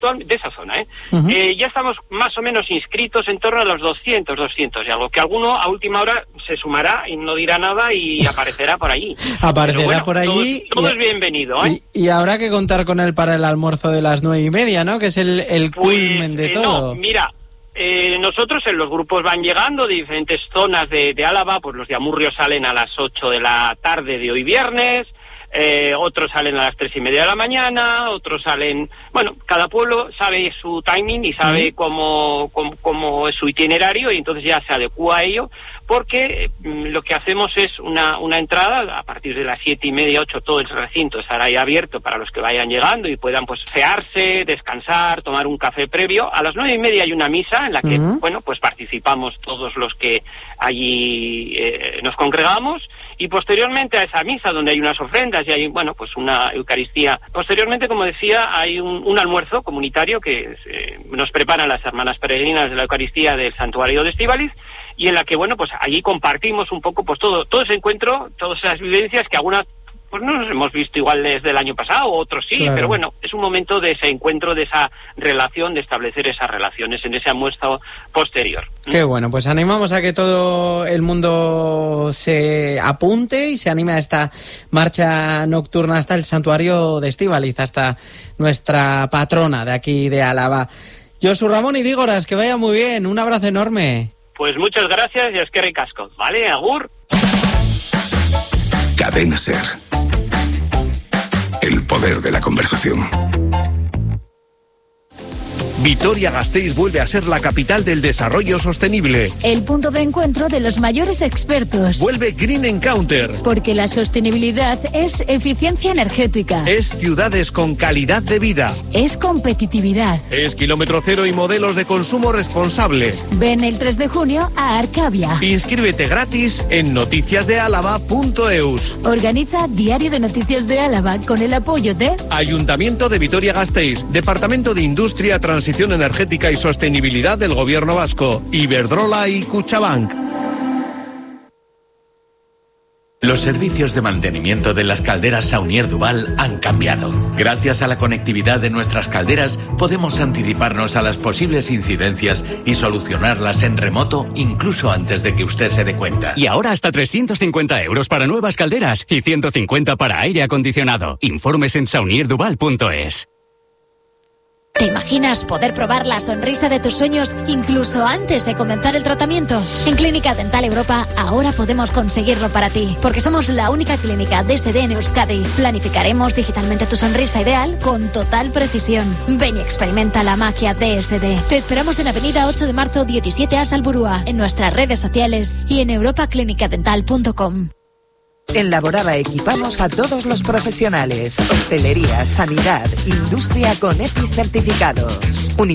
de esa zona, ya estamos más o menos inscritos en torno a los 200 y algo, que alguno a última hora se sumará y no dirá nada y aparecerá por allí. Aparecerá por allí. Todo es bienvenido, Y habrá que contar con él para el almuerzo de las 9:30, ¿no? Que es el culmen de todo. No, mira, nosotros en los grupos van llegando de diferentes zonas de Álava, pues los de Amurrio salen a las 8 de la tarde de hoy viernes, otros salen a las 3:30 de la mañana, otros salen... Bueno, cada pueblo sabe su timing y sabe cómo es su itinerario y entonces ya se adecúa a ello, porque lo que hacemos es una entrada a partir de las 7:30, 8, todo el recinto estará ahí abierto para los que vayan llegando y puedan pues asearse, descansar, tomar un café previo. A las 9:30 hay una misa en la que, pues participamos todos los que allí nos congregamos, y posteriormente a esa misa donde hay unas ofrendas y hay, pues una Eucaristía. Posteriormente, como decía, hay un almuerzo comunitario que nos preparan las hermanas peregrinas de la Eucaristía del Santuario de Estíbaliz, y en la que, pues allí compartimos un poco, pues todo ese encuentro, todas esas vivencias que algunas pues no nos hemos visto igual desde el año pasado, otros sí, claro. Pero bueno, es un momento de ese encuentro, de esa relación, de establecer esas relaciones en ese almuerzo posterior. Qué bueno, pues animamos a que todo el mundo se apunte y se anime a esta marcha nocturna hasta el Santuario de Estíbaliz, hasta nuestra patrona de aquí de Álava. Josu Ramón Irígoras, que vaya muy bien, un abrazo enorme. Pues muchas gracias y eskerrik asko, ¿vale? Agur. Cadena SER. El poder de la conversación. Vitoria-Gasteiz vuelve a ser la capital del desarrollo sostenible. El punto de encuentro de los mayores expertos. Vuelve Green Encounter. Porque la sostenibilidad es eficiencia energética. Es ciudades con calidad de vida. Es competitividad. Es kilómetro cero y modelos de consumo responsable. Ven el 3 de junio a Arcavia. Inscríbete gratis en noticiasdealava.eus. Organiza Diario de Noticias de Álava con el apoyo de Ayuntamiento de Vitoria-Gasteiz, Departamento de Industria, Transición Energética y Sostenibilidad del Gobierno Vasco, Iberdrola y Kutxabank. Los servicios de mantenimiento de las calderas Saunier Duval han cambiado. Gracias a la conectividad de nuestras calderas, podemos anticiparnos a las posibles incidencias y solucionarlas en remoto, incluso antes de que usted se dé cuenta. Y ahora hasta 350 euros para nuevas calderas y 150 para aire acondicionado. Informes en saunierduval.es. ¿Te imaginas poder probar la sonrisa de tus sueños incluso antes de comenzar el tratamiento? En Clínica Dental Europa ahora podemos conseguirlo para ti, porque somos la única clínica DSD en Euskadi. Planificaremos digitalmente tu sonrisa ideal con total precisión. Ven y experimenta la magia DSD. Te esperamos en Avenida 8 de Marzo 17A Salburua, en nuestras redes sociales y en europaclinicadental.com. En Laborava equipamos a todos los profesionales. Hostelería, sanidad, industria con EPIS certificados.